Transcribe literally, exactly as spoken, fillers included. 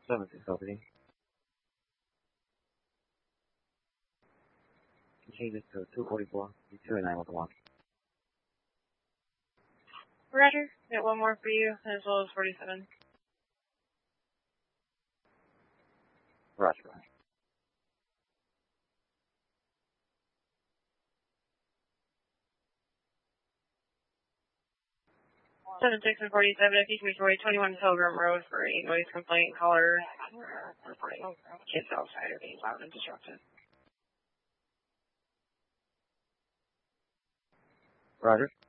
seven six opening. Change this to two forty-four, two and nine with one. Roger. Got one more for you, as well as forty-seven. Roger. seven six and forty-seven, if you can reach twenty-one Pilgrim Road for a noise complaint, caller reporting kids outside are being loud and disruptive. Roger.